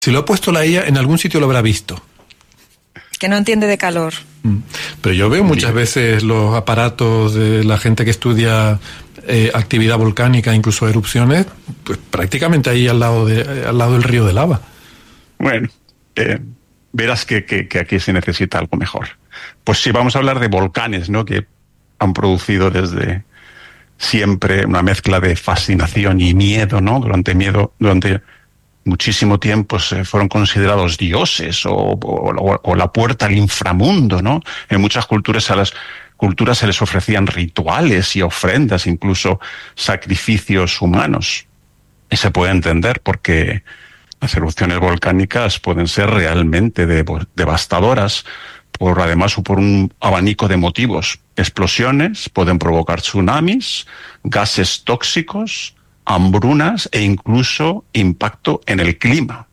Si lo ha puesto la IA, en algún sitio lo habrá visto. Que no entiende de calor. Pero yo veo muchas veces los aparatos de la gente que estudia actividad volcánica, incluso erupciones, pues prácticamente ahí al lado del río de lava. Bueno, verás que aquí se necesita algo mejor. Pues sí, vamos a hablar de volcanes, ¿no? Que han producido desde siempre una mezcla de fascinación y miedo, ¿no? Durante muchísimo tiempo fueron considerados dioses o la puerta al inframundo, ¿no? En muchas culturas a las culturas se les ofrecían rituales y ofrendas, incluso sacrificios humanos. Y se puede entender porque las erupciones volcánicas pueden ser realmente devastadoras, además por un abanico de motivos. Explosiones pueden provocar tsunamis, gases tóxicos, hambrunas e incluso impacto en el clima.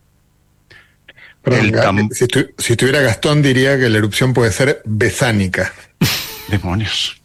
Si tuviera Gastón diría que la erupción puede ser besánica. Demonios.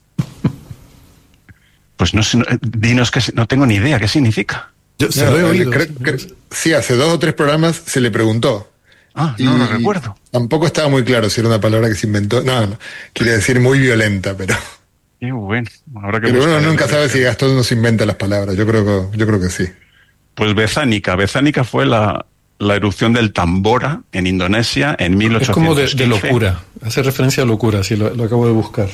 Pues no sé, dinos que no tengo ni idea qué significa. Yo se lo he oído. Sí, hace 2 o 3 programas se le preguntó. No lo recuerdo. Tampoco estaba muy claro si era una palabra que se inventó. No, quiere decir muy violenta, pero... Qué bueno. Pero uno nunca sabe si Gastón nos inventa las palabras. Yo creo que sí. Pues besánica. Besánica fue la erupción del Tambora en Indonesia en 1815. Es como de locura. Hace referencia a locura, sí, lo acabo de buscar.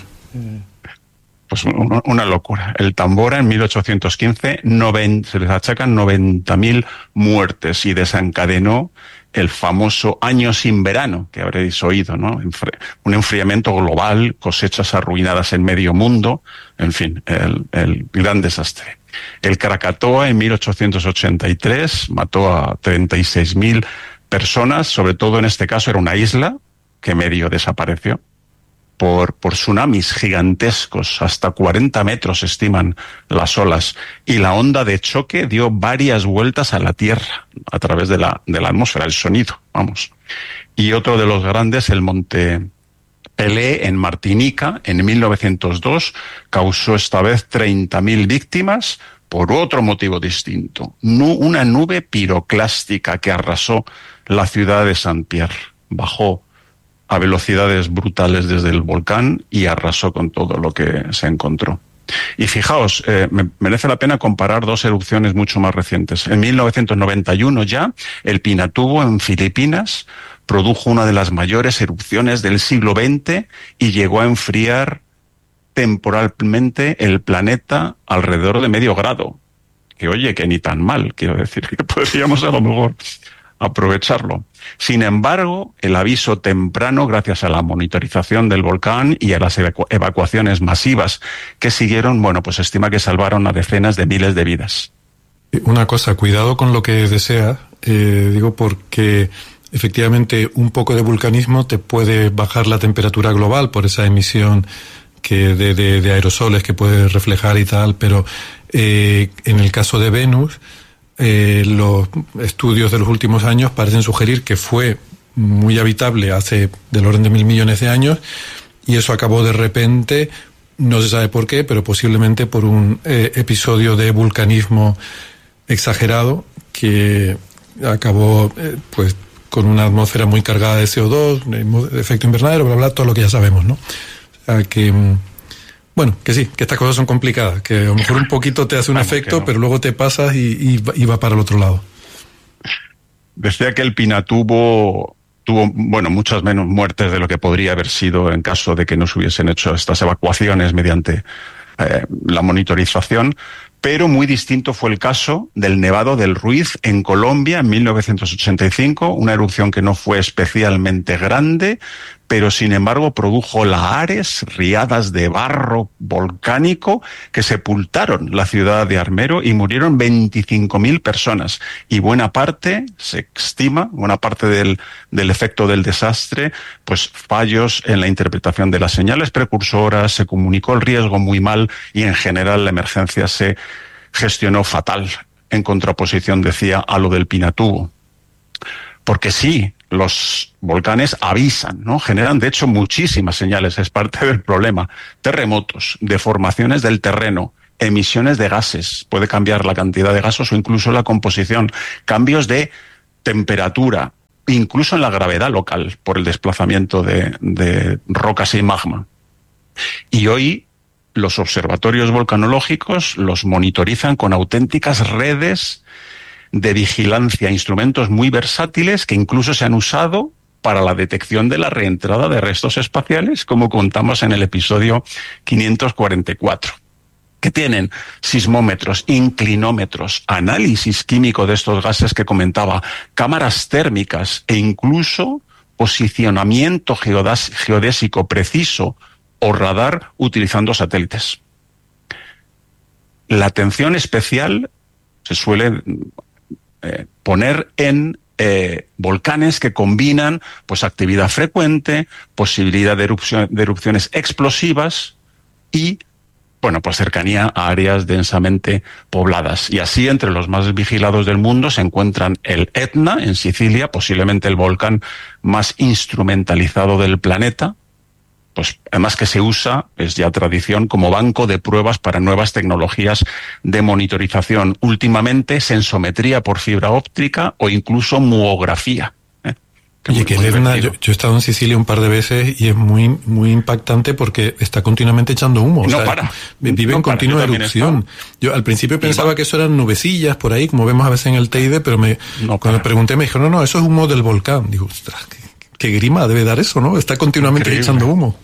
Pues una locura. El Tambora en 1815 se les achacan 90.000 muertes y desencadenó el famoso año sin verano, que habréis oído, ¿no? Un enfriamiento global, cosechas arruinadas en medio mundo, en fin, el gran desastre. El Krakatoa en 1883 mató a 36.000 personas, sobre todo en este caso era una isla que medio desapareció por tsunamis gigantescos, hasta 40 metros estiman las olas, y la onda de choque dio varias vueltas a la Tierra a través de la atmósfera, el sonido, vamos. Y otro de los grandes, el monte Pelé en Martinica, en 1902, causó esta vez 30.000 víctimas por otro motivo distinto. Una nube piroclástica que arrasó la ciudad de Saint-Pierre. Bajó a velocidades brutales desde el volcán y arrasó con todo lo que se encontró. Y fijaos, merece la pena comparar 2 erupciones mucho más recientes. En 1991 ya, el Pinatubo en Filipinas produjo una de las mayores erupciones del siglo XX y llegó a enfriar temporalmente el planeta alrededor de medio grado. Que oye, que ni tan mal, quiero decir, que podríamos a lo mejor aprovecharlo. Sin embargo, el aviso temprano, gracias a la monitorización del volcán y a las evacuaciones masivas que siguieron, pues se estima que salvaron a decenas de miles de vidas. Una cosa, cuidado con lo que deseas, digo porque efectivamente un poco de vulcanismo te puede bajar la temperatura global por esa emisión de aerosoles que puede reflejar y tal, pero en el caso de Venus, los estudios de los últimos años parecen sugerir que fue muy habitable hace del orden de 1.000 millones de años y eso acabó de repente, no se sabe por qué, pero posiblemente por un episodio de vulcanismo exagerado que acabó pues con una atmósfera muy cargada de CO2, efecto invernadero, bla, bla, todo lo que ya sabemos, ¿no? O sea que... Bueno, que sí, que estas cosas son complicadas, que a lo mejor un poquito te hace un efecto, pero luego te pasas y va para el otro lado. Decía que el Pinatubo tuvo, muchas menos muertes de lo que podría haber sido en caso de que no se hubiesen hecho estas evacuaciones mediante la monitorización, pero muy distinto fue el caso del Nevado del Ruiz en Colombia en 1985, una erupción que no fue especialmente grande, pero sin embargo produjo lahares, riadas de barro volcánico que sepultaron la ciudad de Armero y murieron 25.000 personas. Y buena parte, se estima, buena parte del efecto del desastre, pues fallos en la interpretación de las señales precursoras, se comunicó el riesgo muy mal y en general la emergencia se gestionó fatal, en contraposición, decía, a lo del Pinatubo. Porque sí, los volcanes avisan, ¿no? Generan, de hecho, muchísimas señales, es parte del problema. Terremotos, deformaciones del terreno, emisiones de gases, puede cambiar la cantidad de gases o incluso la composición, cambios de temperatura, incluso en la gravedad local por el desplazamiento de rocas y magma. Y hoy los observatorios volcanológicos los monitorizan con auténticas redes de vigilancia, instrumentos muy versátiles que incluso se han usado para la detección de la reentrada de restos espaciales, como contamos en el episodio 544. Que tienen sismómetros, inclinómetros, análisis químico de estos gases que comentaba, cámaras térmicas e incluso posicionamiento geodésico preciso o radar utilizando satélites. La atención especial se suele poner en volcanes que combinan pues actividad frecuente, posibilidad de erupciones explosivas y bueno, pues cercanía a áreas densamente pobladas. Y así, entre los más vigilados del mundo, se encuentran el Etna, en Sicilia, posiblemente el volcán más instrumentalizado del planeta, pues además que se usa, es ya tradición, como banco de pruebas para nuevas tecnologías de monitorización, últimamente sensometría por fibra óptica o incluso muografía. Oye, que el Etna, yo he estado en Sicilia un par de veces y es muy impactante porque está continuamente echando humo. No para. Vive en continua erupción. Yo al principio pensaba que eso eran nubecillas por ahí, como vemos a veces en el Teide, pero cuando pregunté me dijeron, no, eso es humo del volcán. Digo, ostras, qué grima debe dar eso, ¿no? Está continuamente echando humo.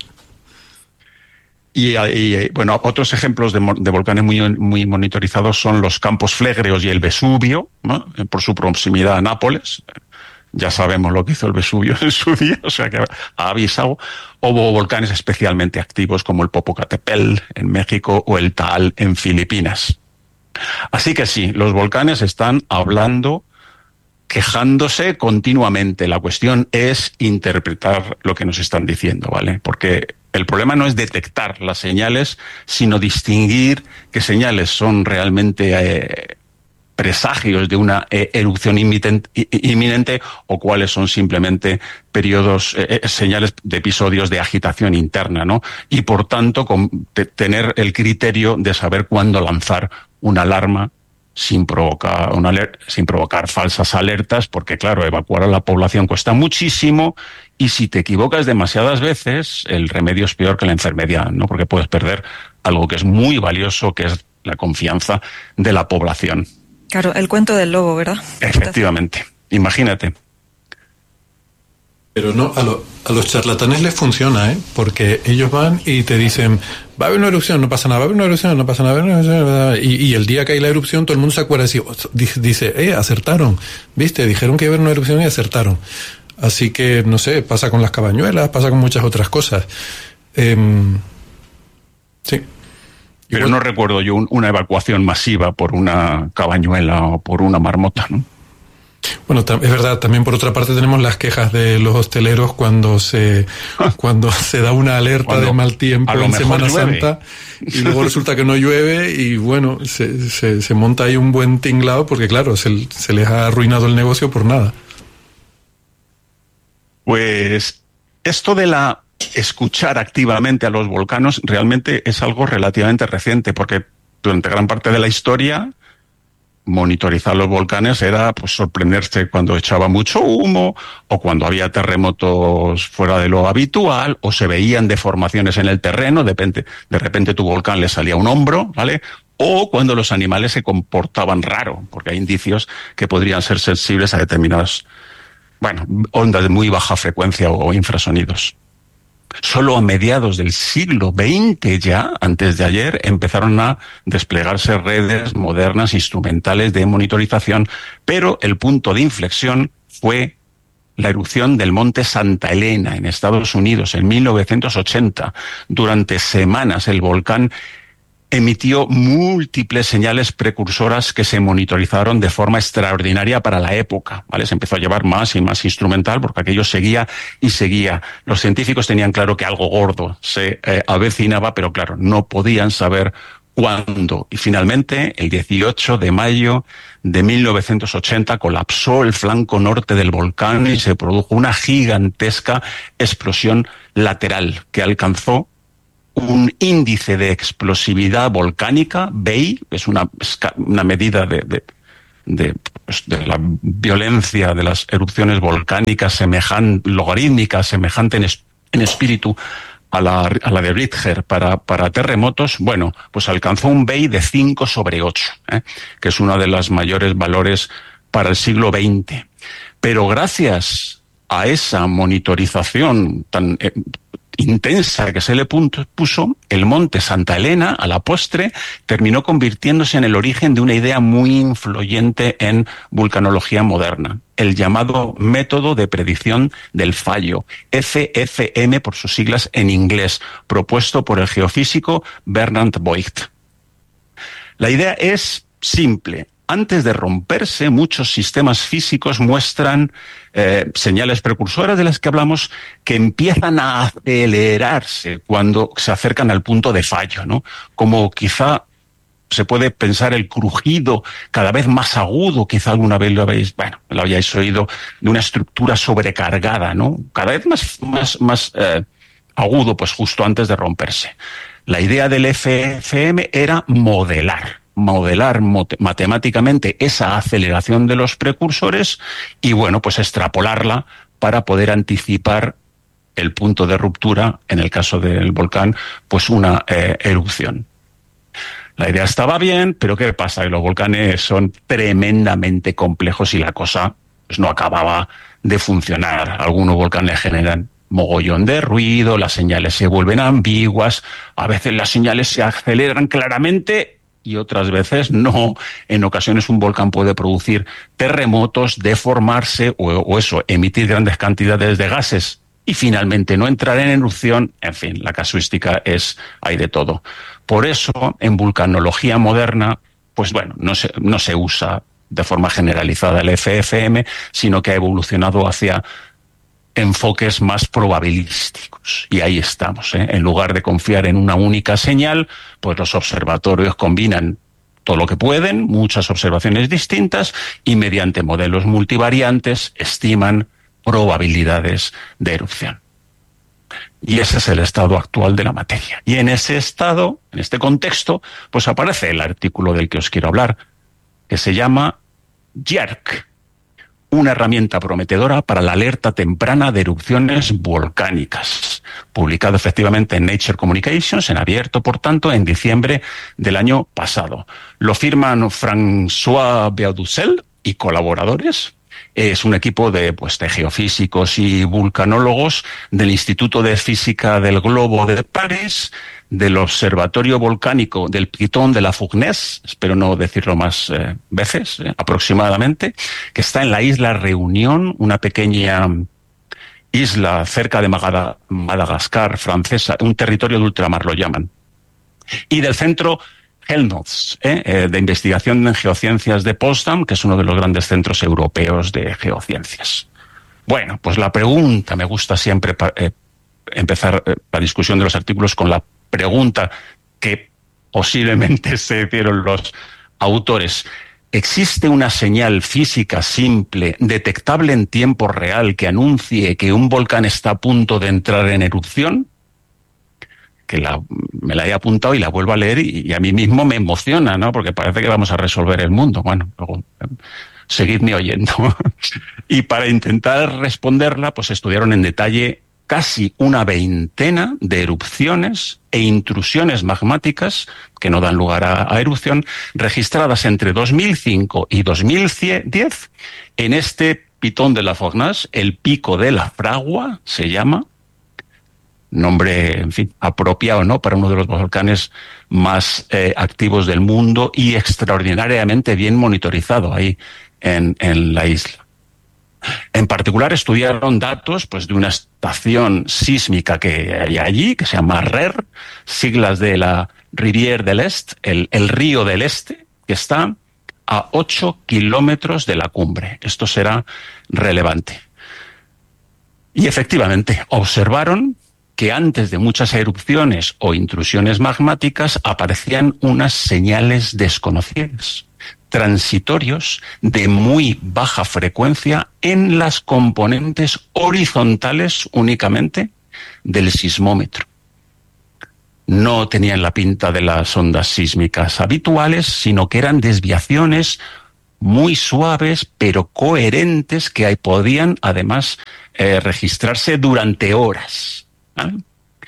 Y bueno, otros ejemplos de volcanes muy monitorizados son los Campos Flegreos y el Vesubio, ¿no? Por su proximidad a Nápoles. Ya sabemos lo que hizo el Vesubio en su día, o sea que ha avisado. Hubo volcanes especialmente activos como el Popocatépetl en México o el Taal en Filipinas. Así que sí, los volcanes están hablando, quejándose continuamente. La cuestión es interpretar lo que nos están diciendo, ¿vale? Porque el problema no es detectar las señales, sino distinguir qué señales son realmente presagios de una erupción inminente o cuáles son simplemente señales de episodios de agitación interna, ¿no? Y por tanto, tener el criterio de saber cuándo lanzar una alarma sin provocar falsas alertas, porque claro, evacuar a la población cuesta muchísimo y si te equivocas demasiadas veces, el remedio es peor que la enfermedad, ¿no? Porque puedes perder algo que es muy valioso, que es la confianza de la población. Claro, el cuento del lobo, ¿verdad? Efectivamente, imagínate. Pero no, a los charlatanes les funciona, ¿eh? Porque ellos van y te dicen, va a haber una erupción, no pasa nada, va a haber una erupción, no pasa nada, y el día que hay la erupción todo el mundo se acuerda y dice, acertaron, ¿viste? Dijeron que iba a haber una erupción y acertaron. Así que, no sé, pasa con las cabañuelas, pasa con muchas otras cosas. Sí. Pero no recuerdo yo una evacuación masiva por una cabañuela o por una marmota, ¿no? Bueno, es verdad, también por otra parte tenemos las quejas de los hosteleros cuando se da una alerta de mal tiempo en Semana Santa y luego resulta que no llueve y bueno, se monta ahí un buen tinglado porque claro, se les ha arruinado el negocio por nada. Pues esto de escuchar activamente a los volcanos realmente es algo relativamente reciente, porque durante gran parte de la historia monitorizar los volcanes era pues sorprenderse cuando echaba mucho humo o cuando había terremotos fuera de lo habitual o se veían deformaciones en el terreno, de repente tu volcán le salía un hombro, ¿vale? O cuando los animales se comportaban raro, porque hay indicios que podrían ser sensibles a determinadas, ondas de muy baja frecuencia o infrasonidos. Solo a mediados del siglo XX ya, antes de ayer, empezaron a desplegarse redes modernas, instrumentales de monitorización, pero el punto de inflexión fue la erupción del monte Santa Elena en Estados Unidos en 1980. Durante semanas el volcán emitió múltiples señales precursoras que se monitorizaron de forma extraordinaria para la época, ¿vale? Se empezó a llevar más y más instrumental porque aquello seguía y seguía. Los científicos tenían claro que algo gordo se avecinaba, pero claro, no podían saber cuándo. Y finalmente, el 18 de mayo de 1980, colapsó el flanco norte del volcán y se produjo una gigantesca explosión lateral que alcanzó un índice de explosividad volcánica, BEI, es una medida de la violencia de las erupciones volcánicas logarítmicas, semejante en espíritu a la de Richter para terremotos, bueno, pues alcanzó un BEI de 5/8, que es uno de los mayores valores para el siglo XX. Pero gracias a esa monitorización tan intensa que se le puso, el monte Santa Elena, a la postre, terminó convirtiéndose en el origen de una idea muy influyente en vulcanología moderna, el llamado método de predicción del fallo, FFM por sus siglas en inglés, propuesto por el geofísico Bernard Voigt. La idea es simple. Antes de romperse, muchos sistemas físicos muestran señales precursoras de las que hablamos que empiezan a acelerarse cuando se acercan al punto de fallo, ¿no? Como quizá se puede pensar el crujido cada vez más agudo, quizá alguna vez lo hayáis oído, de una estructura sobrecargada, ¿no? Cada vez más agudo, pues justo antes de romperse. La idea del FFM era modelar matemáticamente esa aceleración de los precursores y, bueno, pues extrapolarla para poder anticipar el punto de ruptura, en el caso del volcán, pues una erupción. La idea estaba bien, pero ¿qué pasa? Que los volcanes son tremendamente complejos y la cosa pues no acababa de funcionar. Algunos volcanes generan mogollón de ruido, las señales se vuelven ambiguas, a veces las señales se aceleran claramente y otras veces no. En ocasiones un volcán puede producir terremotos, deformarse o emitir grandes cantidades de gases y finalmente no entrar en erupción. En fin, la casuística hay de todo. Por eso, en vulcanología moderna, pues bueno, no se usa de forma generalizada el FFM, sino que ha evolucionado hacia enfoques más probabilísticos. Y ahí estamos, ¿eh? En lugar de confiar en una única señal, pues los observatorios combinan todo lo que pueden, muchas observaciones distintas, y mediante modelos multivariantes estiman probabilidades de erupción. Y ese es el estado actual de la materia. Y en ese estado, en este contexto, pues aparece el artículo del que os quiero hablar, que se llama JERC, una herramienta prometedora para la alerta temprana de erupciones volcánicas, publicado efectivamente en Nature Communications, en abierto, por tanto, en diciembre del año pasado. Lo firman François Beaudussel y colaboradores. Es un equipo de geofísicos y vulcanólogos del Instituto de Física del Globo de París, del Observatorio Volcánico del Piton de la Fournaise, espero no decirlo más veces, aproximadamente, que está en la isla Reunión, una pequeña isla cerca de Madagascar francesa, un territorio de ultramar lo llaman, y del Centro Helmholtz, de investigación en geociencias de Potsdam, que es uno de los grandes centros europeos de geociencias. Bueno, pues la pregunta, me gusta siempre empezar la discusión de los artículos con la pregunta que posiblemente se hicieron los autores. ¿Existe una señal física simple, detectable en tiempo real, que anuncie que un volcán está a punto de entrar en erupción? Que me la he apuntado y la vuelvo a leer y a mí mismo me emociona, ¿no? Porque parece que vamos a resolver el mundo. Bueno, luego seguidme oyendo. Y para intentar responderla, pues estudiaron en detalle casi una veintena de erupciones e intrusiones magmáticas que no dan lugar a erupción, registradas entre 2005 y 2010 en este Piton de la Fournaise, el Pico de la Fragua se llama, nombre, en fin, apropiado, ¿no?, para uno de los volcanes más activos del mundo y extraordinariamente bien monitorizado ahí en la isla. En particular estudiaron datos pues de una estación sísmica que hay allí, que se llama RER, siglas de la Rivière de l'Est, el río del Este, que está a 8 kilómetros de la cumbre. Esto será relevante. Y efectivamente, observaron que antes de muchas erupciones o intrusiones magmáticas aparecían unas señales desconocidas, transitorios de muy baja frecuencia en las componentes horizontales únicamente del sismómetro. No tenían la pinta de las ondas sísmicas habituales, sino que eran desviaciones muy suaves, pero coherentes, que podían además registrarse durante horas, ¿vale?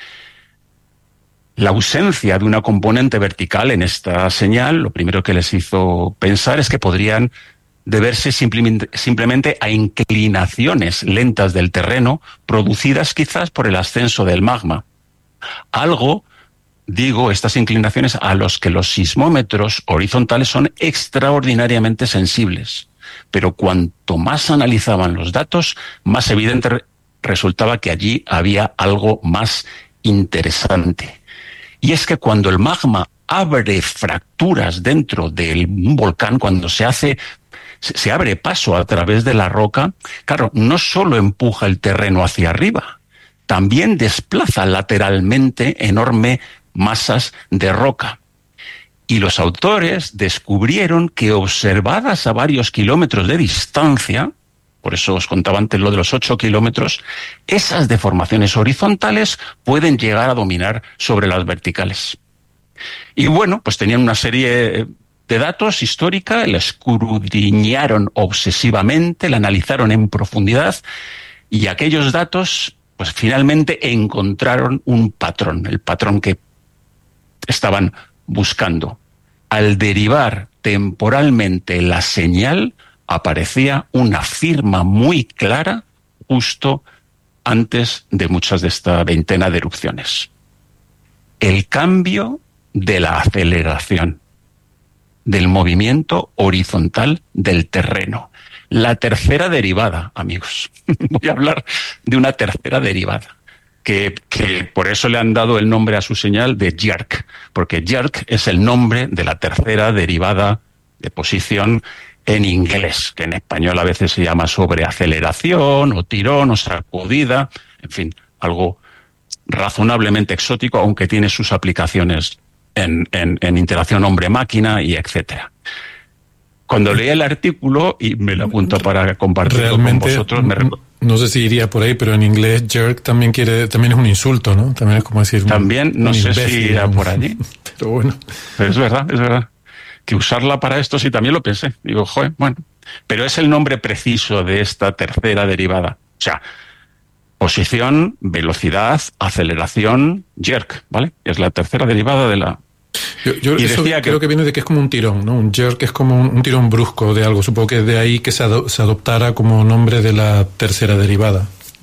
La ausencia de una componente vertical en esta señal, lo primero que les hizo pensar es que podrían deberse simplemente a inclinaciones lentas del terreno, producidas quizás por el ascenso del magma. Algo, digo, estas inclinaciones a los que los sismómetros horizontales son extraordinariamente sensibles. Pero cuanto más analizaban los datos, más evidente resultaba que allí había algo más interesante. Y es que cuando el magma abre fracturas dentro de un volcán, cuando se abre paso a través de la roca, claro, no solo empuja el terreno hacia arriba, también desplaza lateralmente enormes masas de roca. Y los autores descubrieron que, observadas a varios kilómetros de distancia, por eso os contaba antes lo de los 8 kilómetros, esas deformaciones horizontales pueden llegar a dominar sobre las verticales. Y bueno, pues tenían una serie de datos histórica, la escudriñaron obsesivamente, la analizaron en profundidad, y aquellos datos, pues finalmente encontraron un patrón, el patrón que estaban buscando. Al derivar temporalmente la señal, aparecía una firma muy clara justo antes de muchas de esta veintena de erupciones. El cambio de la aceleración, del movimiento horizontal del terreno. La tercera derivada, amigos. Voy a hablar de una tercera derivada, que por eso le han dado el nombre a su señal de jerk, porque jerk es el nombre de la tercera derivada de posición en inglés, que en español a veces se llama sobreaceleración o tirón o sacudida, en fin, algo razonablemente exótico, aunque tiene sus aplicaciones en interacción hombre-máquina y etcétera. Cuando leí el artículo, y me lo apunto para compartirlo con vosotros, no sé si iría por ahí, pero en inglés jerk también es un insulto, ¿no? También es como decir también no sé imbécil, si irá por allí. Pero bueno. Pero es verdad. Que usarla para esto sí también lo pensé. Digo, joder, bueno. Pero es el nombre preciso de esta tercera derivada. O sea, posición, velocidad, aceleración, jerk, ¿vale? Es la tercera derivada de la... Yo eso creo que viene de que es como un tirón, ¿no? Un jerk es como un tirón brusco de algo. Supongo que es de ahí que se adoptara como nombre de la tercera derivada.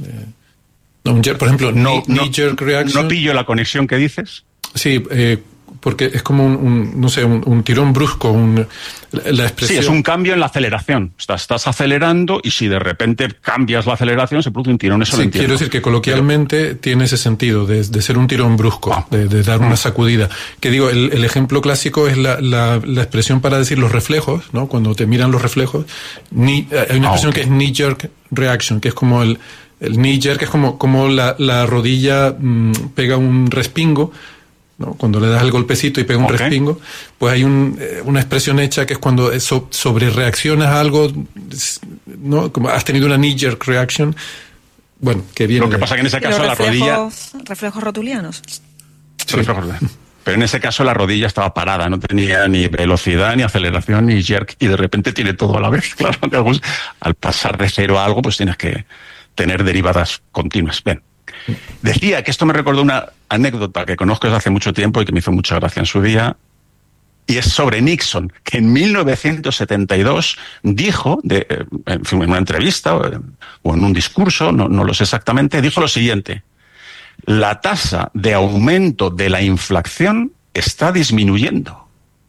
Un jerk, por ejemplo, knee-jerk reaction. ¿No pillo la conexión que dices? Sí, porque es como un tirón brusco, la expresión... Sí, es un cambio en la aceleración. Estás acelerando y si de repente cambias la aceleración se produce un tirón. Eso lo entiendo. Quiero decir que coloquialmente tiene ese sentido de ser un tirón brusco, de dar una sacudida. Que digo, el ejemplo clásico es la expresión para decir los reflejos, ¿no? Cuando te miran los reflejos, hay una expresión que es knee-jerk reaction, que es como el knee-jerk, que es como la rodilla pega un respingo, ¿no? Cuando le das el golpecito y pega un respingo, pues hay una expresión hecha que es cuando sobre reaccionas a algo, ¿no? Como has tenido una knee-jerk reaction. Bueno, que viene. Lo que pasa que en ese caso la rodilla... Reflejos rotulianos. Sí. Pero en ese caso la rodilla estaba parada, no tenía ni velocidad, ni aceleración, ni jerk, y de repente tiene todo a la vez. Claro, al pasar de cero a algo, pues tienes que tener derivadas continuas. Bien. Decía que esto me recordó una anécdota que conozco desde hace mucho tiempo y que me hizo mucha gracia en su día, y es sobre Nixon, que en 1972 dijo, en una entrevista o en un discurso, no lo sé exactamente, dijo lo siguiente: la tasa de aumento de la inflación está disminuyendo.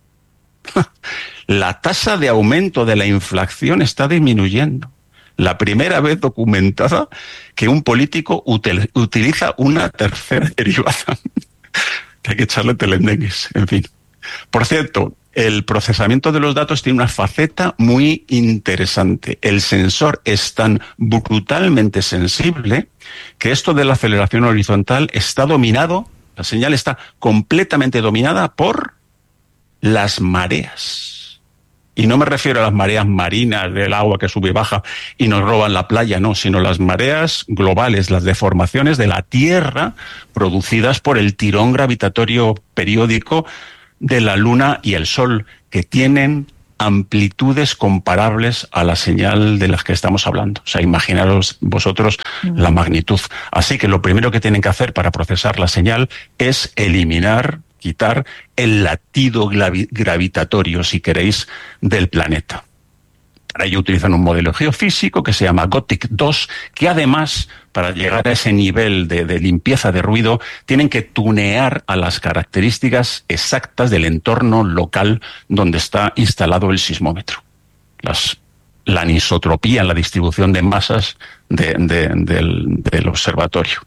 La tasa de aumento de la inflación está disminuyendo. La primera vez documentada que un político utiliza una tercera derivada. Que hay que echarle telendengues, en fin. Por cierto, el procesamiento de los datos tiene una faceta muy interesante. El sensor es tan brutalmente sensible que esto de la aceleración horizontal está dominado, la señal está completamente dominada por las mareas. Y no me refiero a las mareas marinas del agua que sube y baja y nos roban la playa, no, sino las mareas globales, las deformaciones de la Tierra producidas por el tirón gravitatorio periódico de la Luna y el Sol, que tienen amplitudes comparables a la señal de las que estamos hablando. O sea, imaginaros vosotros la magnitud. Así que lo primero que tienen que hacer para procesar la señal es quitar el latido gravitatorio, si queréis, del planeta. Para ello utilizan un modelo geofísico que se llama GOTIC 2, que además, para llegar a ese nivel de limpieza de ruido, tienen que tunear a las características exactas del entorno local donde está instalado el sismómetro. La anisotropía en la distribución de masas del observatorio.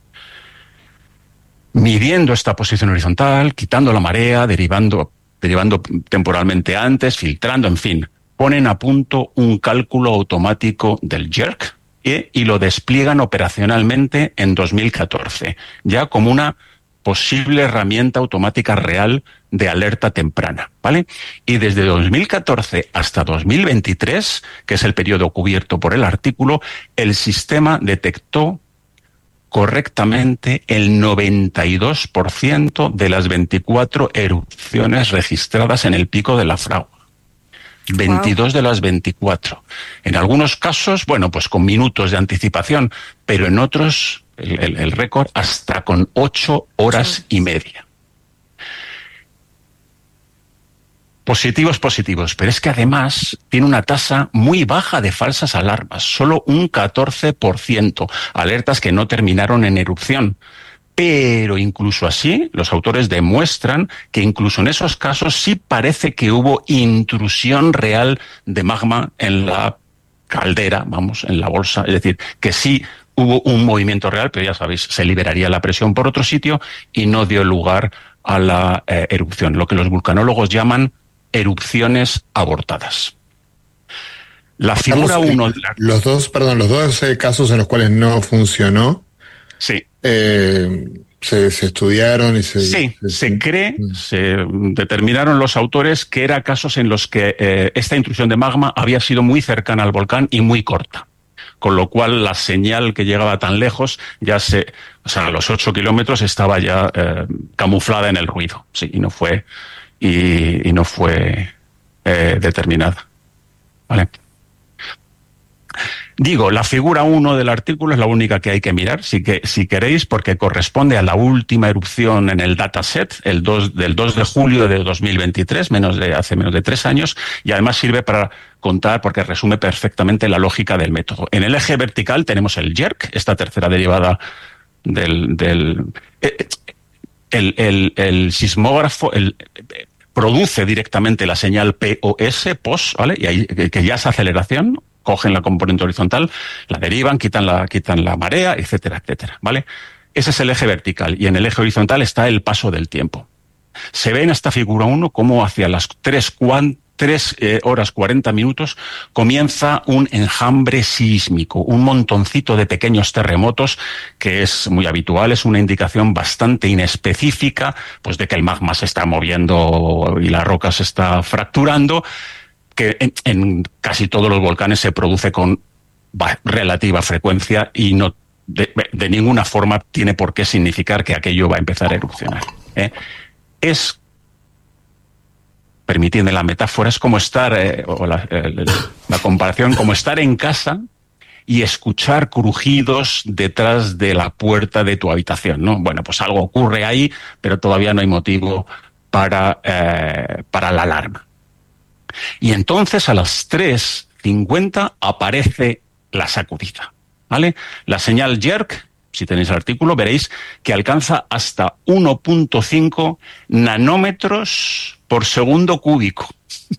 Midiendo esta posición horizontal, quitando la marea, derivando temporalmente antes, filtrando, en fin, ponen a punto un cálculo automático del jerk y lo despliegan operacionalmente en 2014, ya como una posible herramienta automática real de alerta temprana, ¿vale? Y desde 2014 hasta 2023, que es el periodo cubierto por el artículo, el sistema detectó correctamente el 92% de las 24 erupciones registradas en el pico de la Fragua. 22 de las 24. En algunos casos, bueno, pues con minutos de anticipación, pero en otros, el récord, hasta con 8 horas y media. Positivos, pero es que además tiene una tasa muy baja de falsas alarmas, solo un 14%, alertas que no terminaron en erupción. Pero incluso así, los autores demuestran que incluso en esos casos sí parece que hubo intrusión real de magma en la caldera, vamos, en la bolsa. Es decir, que sí hubo un movimiento real, pero ya sabéis, se liberaría la presión por otro sitio y no dio lugar a la erupción, lo que los vulcanólogos llaman erupciones abortadas. La figura 1... Los dos casos en los cuales no funcionó, sí. Se estudiaron y se determinaron los autores que eran casos en los que esta intrusión de magma había sido muy cercana al volcán y muy corta, con lo cual la señal que llegaba tan lejos a los 8 kilómetros estaba ya camuflada en el ruido, sí, y no fue determinada, ¿vale? Digo, la figura 1 del artículo es la única que hay que mirar, si queréis, porque corresponde a la última erupción en el dataset, del 2 de julio de 2023, hace menos de 3 años, y además sirve para contar, porque resume perfectamente la lógica del método. En el eje vertical tenemos el jerk, esta tercera derivada el sismógrafo, produce directamente la señal POS, ¿vale? Y ahí que ya es aceleración. Cogen la componente horizontal, la derivan, quitan la marea, etcétera, etcétera, ¿vale? Ese es el eje vertical, y en el eje horizontal está el paso del tiempo. Se ve en esta figura 1 cómo hacia las 3 horas 40 minutos comienza un enjambre sísmico, un montoncito de pequeños terremotos que es muy habitual, es una indicación bastante inespecífica, pues de que el magma se está moviendo y la roca se está fracturando, que en casi todos los volcanes se produce con relativa frecuencia y no de ninguna forma tiene por qué significar que aquello va a empezar a erupcionar. Es, permitidme la metáfora, es como estar, la comparación, como estar en casa y escuchar crujidos detrás de la puerta de tu habitación, ¿no? Bueno, pues algo ocurre ahí, pero todavía no hay motivo para la alarma. Y entonces a las 3:50 aparece la sacudida, ¿vale? La señal jerk, si tenéis el artículo, veréis que alcanza hasta 1.5 nanómetros por segundo cúbico.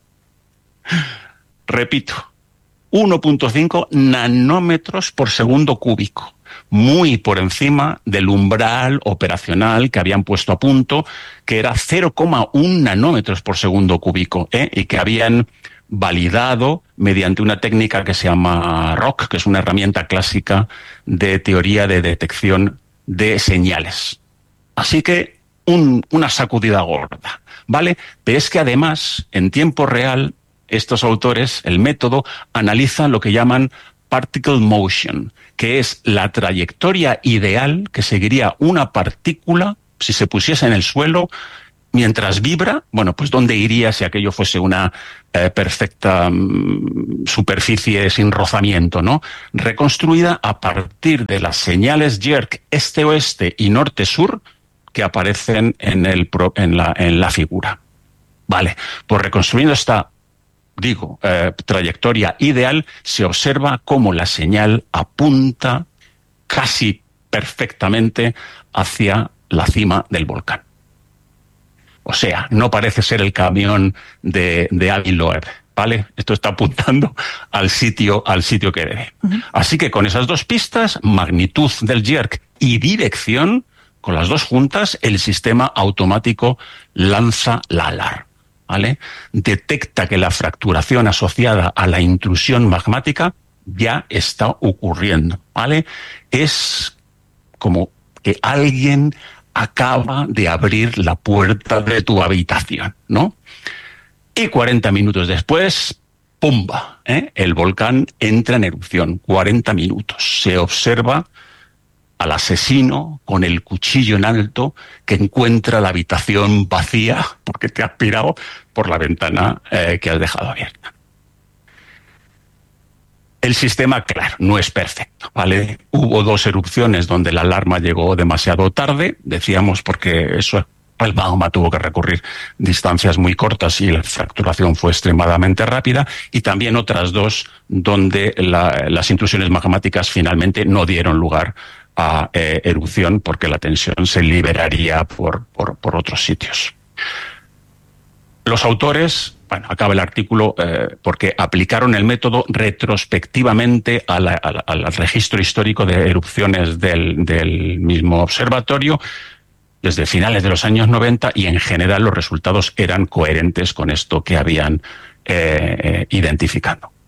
Repito, 1.5 nanómetros por segundo cúbico, muy por encima del umbral operacional que habían puesto a punto, que era 0,1 nanómetros por segundo cúbico, y que habían validado mediante una técnica que se llama ROC, que es una herramienta clásica de teoría de detección de señales. Así que una sacudida gorda, ¿vale? Pero es que además, en tiempo real, estos autores, el método, analizan lo que llaman particle motion, que es la trayectoria ideal que seguiría una partícula si se pusiese en el suelo mientras vibra, bueno, pues ¿dónde iría si aquello fuese una perfecta superficie sin rozamiento, ¿no? Reconstruida a partir de las señales jerk este-oeste y norte-sur que aparecen en la figura. Vale, pues reconstruyendo esta, trayectoria ideal, se observa cómo la señal apunta casi perfectamente hacia la cima del volcán. O sea, no parece ser el camión de Avi Loeb, ¿vale? Esto está apuntando al sitio que debe. Así que con esas dos pistas, magnitud del jerk y dirección, con las dos juntas, el sistema automático lanza la alarma, ¿vale? Detecta que la fracturación asociada a la intrusión magmática ya está ocurriendo, ¿vale? Es como que alguien acaba de abrir la puerta de tu habitación, ¿no? Y 40 minutos después, ¡pumba! El volcán entra en erupción. 40 minutos. Se observa al asesino con el cuchillo en alto que encuentra la habitación vacía porque te has pirado por la ventana que has dejado abierta. El sistema, claro, no es perfecto, ¿vale? Hubo 2 erupciones donde la alarma llegó demasiado tarde, decíamos, porque el magma tuvo que recorrer distancias muy cortas y la fracturación fue extremadamente rápida, y también otras 2 donde las intrusiones magmáticas finalmente no dieron lugar a erupción porque la tensión se liberaría por otros sitios. Los autores, bueno, acaba el artículo porque aplicaron el método retrospectivamente al registro histórico de erupciones del mismo observatorio desde finales de los años 90, y en general los resultados eran coherentes con esto que habían identificado.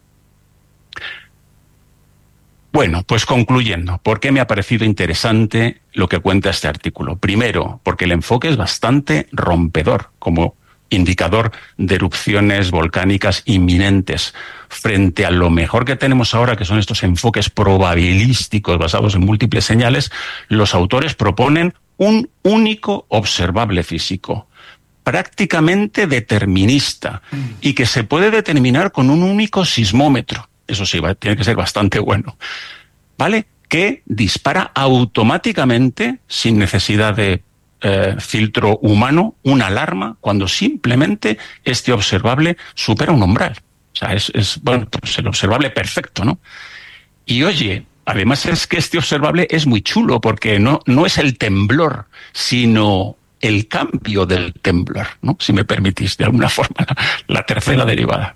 Bueno, pues concluyendo, ¿por qué me ha parecido interesante lo que cuenta este artículo? Primero, porque el enfoque es bastante rompedor, como indicador de erupciones volcánicas inminentes. Frente a lo mejor que tenemos ahora, que son estos enfoques probabilísticos basados en múltiples señales, los autores proponen un único observable físico, prácticamente determinista, y que se puede determinar con un único sismómetro. Eso sí, tiene que ser bastante bueno, ¿vale? Que dispara automáticamente, sin necesidad de filtro humano, una alarma cuando simplemente este observable supera un umbral. O sea, es pues el observable perfecto, ¿no? Y oye, además es que este observable es muy chulo porque no es el temblor, sino el cambio del temblor, ¿no? Si me permitís, de alguna forma, la tercera derivada.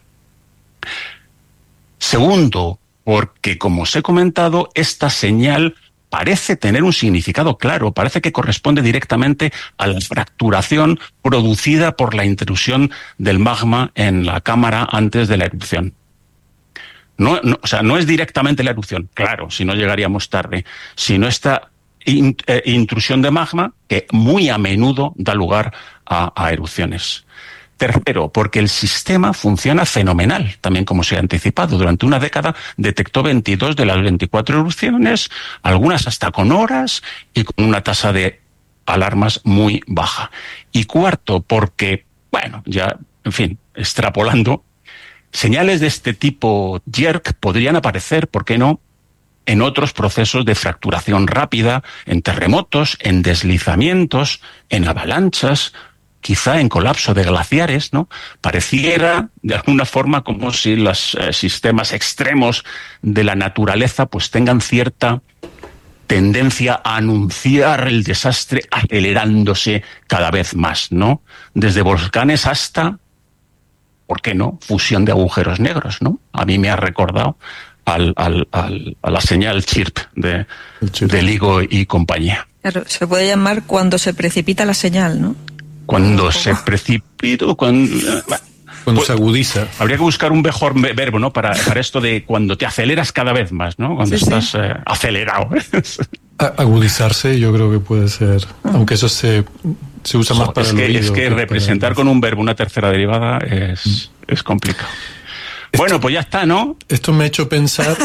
Segundo, porque, como os he comentado, esta señal parece tener un significado claro, parece que corresponde directamente a la fracturación producida por la intrusión del magma en la cámara antes de la erupción. O sea, no es directamente la erupción, claro, si no llegaríamos tarde, sino esta intrusión de magma que muy a menudo da lugar a erupciones. Tercero, porque el sistema funciona fenomenal, también como se ha anticipado. Durante una década detectó 22 de las 24 erupciones, algunas hasta con horas y con una tasa de alarmas muy baja. Y cuarto, porque, bueno, ya, en fin, extrapolando, señales de este tipo jerk podrían aparecer, ¿por qué no?, en otros procesos de fracturación rápida, en terremotos, en deslizamientos, en avalanchas, quizá en colapso de glaciares, ¿no? Pareciera, de alguna forma, como si los sistemas extremos de la naturaleza pues tengan cierta tendencia a anunciar el desastre acelerándose cada vez más, ¿no? Desde volcanes hasta, ¿por qué no?, fusión de agujeros negros, ¿no? A mí me ha recordado a la señal CHIRP de LIGO y compañía. Claro, se puede llamar cuando se precipita la señal, ¿no? Cuando se precipita, cuando se agudiza. Habría que buscar un mejor verbo, ¿no? Para esto de cuando te aceleras cada vez más, ¿no? Cuando estás acelerado. Agudizarse, yo creo que puede ser, aunque eso se usa más para el oído. Es que representar con un verbo una tercera derivada es complicado. Bueno, pues ya está, ¿no? Esto me ha hecho pensar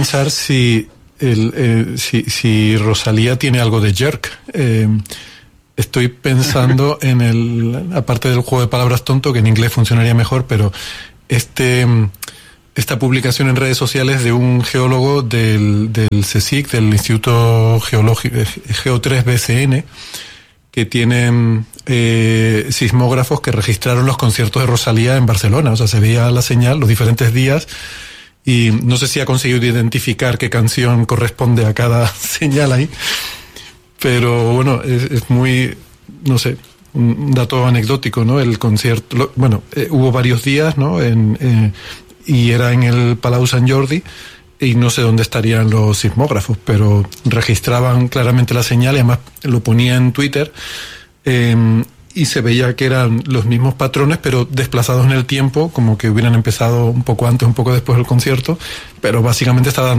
si Rosalía tiene algo de jerk. estoy pensando en aparte del juego de palabras tonto, que en inglés funcionaría mejor, pero esta publicación en redes sociales de un geólogo del CSIC, del Instituto Geológico Geo3 BCN, que tienen sismógrafos que registraron los conciertos de Rosalía en Barcelona. O sea, se veía la señal los diferentes días y no sé si ha conseguido identificar qué canción corresponde a cada señal ahí, pero bueno, es muy, no sé, un dato anecdótico, ¿no? El concierto, hubo varios días, ¿no? Y era en el Palau Sant Jordi, y no sé dónde estarían los sismógrafos, pero registraban claramente la señal y además lo ponía en Twitter, y se veía que eran los mismos patrones, pero desplazados en el tiempo, como que hubieran empezado un poco antes, un poco después del concierto, pero básicamente estaba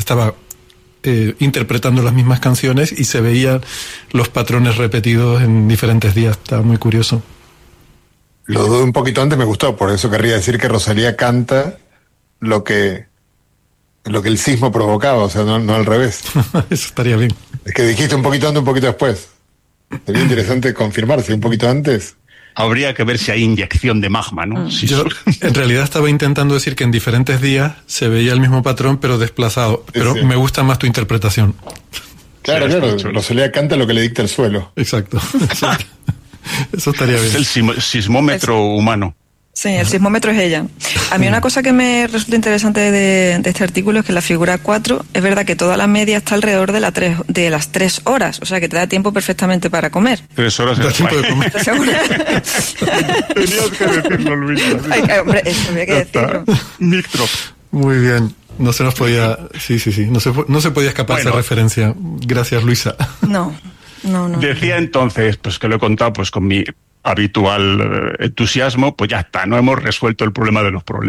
interpretando las mismas canciones y se veían los patrones repetidos en diferentes días. Estaba muy curioso. Lo dudo un poquito antes, me gustó, por eso querría decir que Rosalía canta lo que el sismo provocaba, o sea, no al revés. Eso estaría bien. Es que dijiste un poquito antes, un poquito después. Sería interesante confirmarse un poquito antes. Habría que ver si hay inyección de magma, ¿no? Yo en realidad estaba intentando decir que en diferentes días se veía el mismo patrón, pero desplazado. Pero sí. Me gusta más tu interpretación. Claro, Rosalía canta lo que le dicta el suelo. Exacto. Eso estaría bien. Es el sismómetro humano. Sí, el sismómetro es ella. A mí una cosa que me resulta interesante de este artículo es que la figura 4, es verdad que toda la media está alrededor de las 3 horas, o sea que te da tiempo perfectamente para comer. 3 horas da tiempo de comer. Tenías que decirlo, Luisa. Ay, hombre, eso había que decirlo. Micro. Muy bien. No se nos podía... Sí. No se podía escapar esa referencia. Gracias, Luisa. No. Decía entonces, pues que lo he contado pues con mi habitual entusiasmo, pues ya está, no hemos resuelto el problema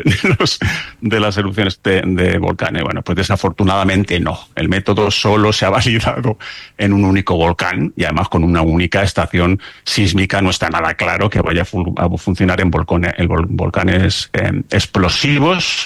de las erupciones de volcanes. Bueno, pues desafortunadamente no. El método solo se ha validado en un único volcán y además con una única estación sísmica. No está nada claro que vaya a funcionar en volcanes explosivos.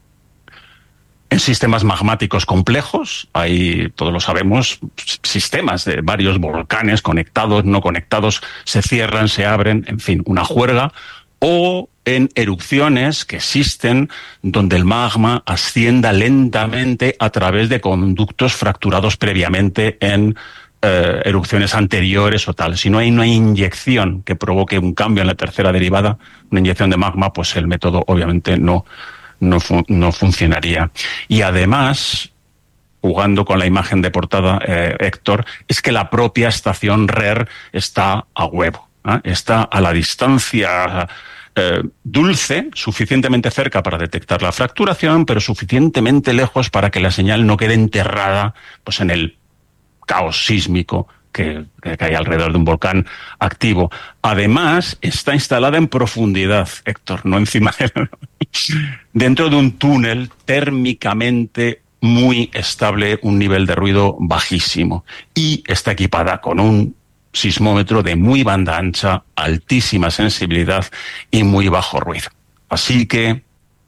En sistemas magmáticos complejos, hay, todos lo sabemos, sistemas de varios volcanes conectados, no conectados, se cierran, se abren, en fin, una juerga, o en erupciones que existen donde el magma ascienda lentamente a través de conductos fracturados previamente en erupciones anteriores o tal. Si no hay una inyección que provoque un cambio en la tercera derivada, una inyección de magma, pues el método obviamente no funcionaría. Y además, jugando con la imagen de portada, Héctor, es que la propia estación RER está a huevo, está a la distancia dulce, suficientemente cerca para detectar la fracturación, pero suficientemente lejos para que la señal no quede enterrada pues en el caos sísmico que hay alrededor de un volcán activo. Además, está instalada en profundidad, Héctor, no encima dentro de un túnel térmicamente muy estable, un nivel de ruido bajísimo. Y está equipada con un sismómetro de muy banda ancha, altísima sensibilidad y muy bajo ruido. Así que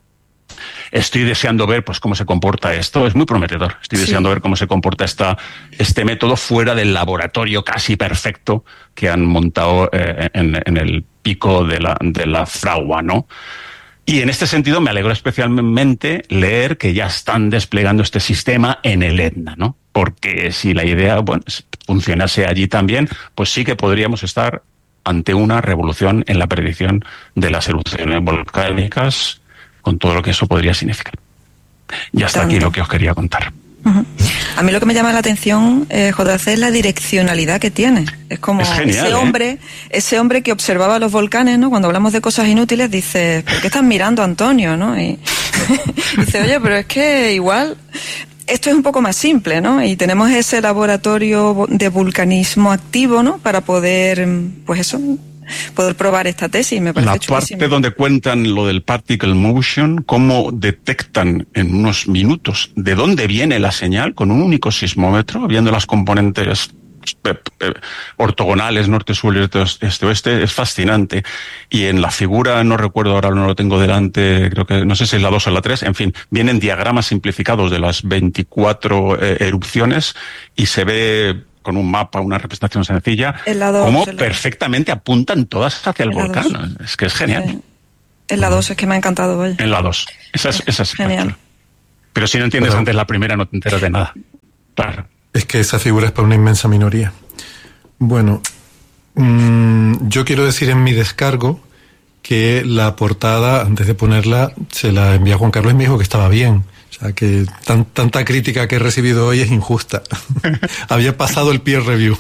estoy deseando ver pues cómo se comporta esto. Es muy prometedor. Estoy deseando ver cómo se comporta este método fuera del laboratorio casi perfecto que han montado en el pico de la fragua, ¿no? Y en este sentido me alegro especialmente leer que ya están desplegando este sistema en el Etna, ¿no? Porque si la idea funcionase allí también, pues sí que podríamos estar ante una revolución en la predicción de las erupciones volcánicas, con todo lo que eso podría significar. Y hasta aquí lo que os quería contar. Uh-huh. A mí lo que me llama la atención, JC, es la direccionalidad que tiene. Es como es genial, ese hombre que observaba los volcanes, ¿no? Cuando hablamos de cosas inútiles, dice, ¿por qué estás mirando, Antonio? ¿No? Y dice, oye, pero es que igual esto es un poco más simple, ¿no? Y tenemos ese laboratorio de vulcanismo activo, ¿no? Para poder, pues eso, poder probar esta tesis, me parece chulísimo. La parte donde cuentan lo del particle motion, cómo detectan en unos minutos de dónde viene la señal con un único sismómetro, viendo las componentes ortogonales, norte, sur, este, oeste, es fascinante. Y en la figura, no recuerdo ahora, no lo tengo delante, creo que, no sé si es la 2 o la 3, en fin, vienen diagramas simplificados de las 24 erupciones y se ve con un mapa, una representación sencilla, dos, cómo perfectamente apuntan todas hacia el volcán. 2. Es que es genial. En la 2 es que me ha encantado hoy. En la 2. Esa es genial. Pero si no entiendes antes la primera, no te enteras de nada. Claro. Es que esa figura es para una inmensa minoría. Bueno, yo quiero decir en mi descargo que la portada, antes de ponerla, se la envió a Juan Carlos y me dijo que estaba bien. O sea, que tanta crítica que he recibido hoy es injusta. Había pasado el peer review.